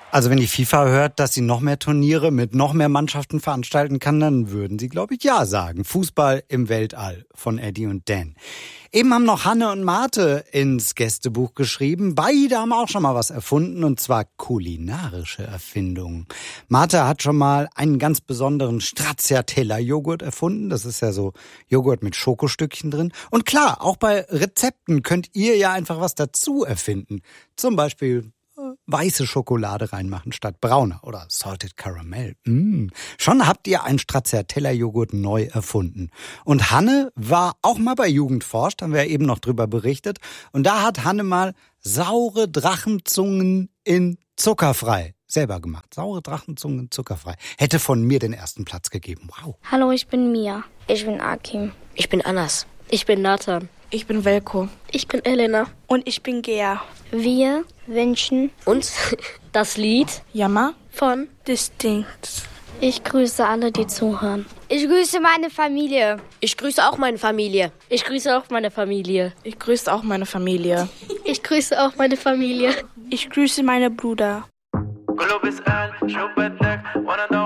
Also wenn die FIFA hört, dass sie noch mehr Turniere mit noch mehr Mannschaften veranstalten kann, dann würden sie, glaube ich, ja sagen. Fußball im Weltall von Eddie und Dan. Eben haben noch Hanne und Marte ins Gästebuch geschrieben. Beide haben auch schon mal was erfunden, und zwar kulinarische Erfindungen. Marte hat schon mal einen ganz besonderen Stracciatella-Joghurt erfunden. Das ist ja so Joghurt mit Schokostückchen drin. Und klar, auch bei Rezepten könnt ihr ja einfach was dazu erfinden. Zum Beispiel weiße Schokolade reinmachen statt brauner oder Salted Caramel. Schon habt ihr einen Stracciatella-Joghurt neu erfunden. Und Hanne war auch mal bei Jugend forscht, haben wir ja eben noch drüber berichtet. Und da hat Hanne mal saure Drachenzungen in zuckerfrei selber gemacht. Saure Drachenzungen in zuckerfrei. Hätte von mir den ersten Platz gegeben. Wow. Hallo, ich bin Mia. Ich bin Akim. Ich bin Anas. Ich bin Nathan. Ich bin Velko. Ich bin Elena. Und ich bin Gea. Wir wünschen uns das Lied Jammer von Distinct. Ich grüße alle, die zuhören. Ich grüße meine Familie. Ich grüße auch meine Familie. Ich grüße auch meine Familie. Ich grüße auch meine Familie. Ich grüße auch meine Familie. Ich grüße meine Brüder.